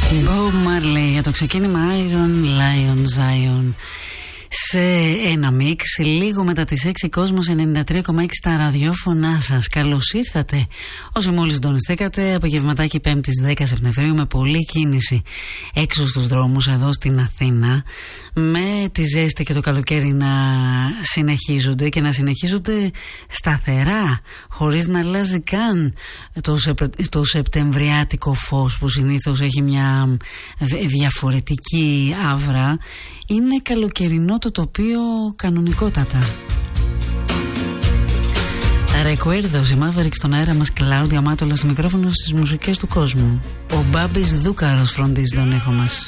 Bob Marley για το ξεκίνημα Iron Lion Zion. Σε ένα μίξ, λίγο μετά τις 6, Κόσμος 93,6 στα ραδιόφωνά σας. Καλώς ήρθατε. Όσοι μόλις συντονιστήκατε, απογευματάκι 5ης 10 Σεπτεμβρίου με πολλή κίνηση έξω στους δρόμους εδώ στην Αθήνα, με τη ζέστη και το καλοκαίρι να συνεχίζονται και να συνεχίζονται σταθερά, χωρίς να αλλάζει καν το σεπτεμβριάτικο φως που συνήθως έχει μια διαφορετική άβρα. Είναι καλοκαιρινό το τοπίο κανονικότατα. Ρεκουέρδος, η Μαύρικ στον αέρα μας, Κλάουδια Μάτολα στο μικρόφωνο, στις μουσικές του κόσμου. Ο Μπάμπης Δούκαρος φροντίζει τον ήχο μας.